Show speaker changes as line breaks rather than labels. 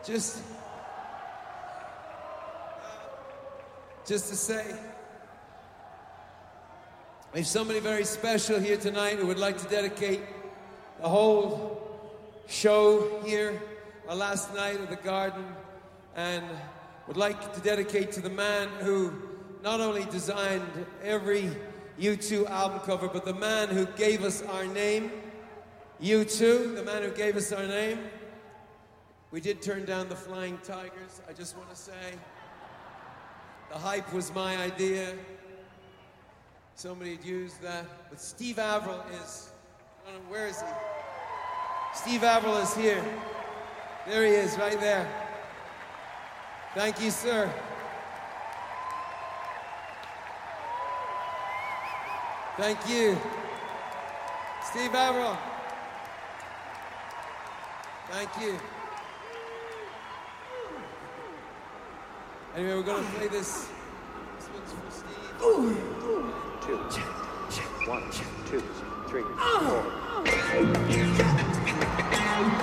Just to say, we have somebody very special here tonight who would like to dedicate the whole show here, our last night at the Garden, and would like to dedicate to the man who not only designed every U2 album cover, but the man who gave us our name, U2, the man who gave us our name. We did turn down the Flying Tigers, I just want to say. The hype was my idea. Somebody had used that. But Steve Averill is, I don't know, where is he? Steve Averill is here. There he is, right there. Thank you, sir. Thank you. Steve Averill. Thank you. Anyway, we're going to play this. This one's for Steve.
2, 1, 2, 3, 4.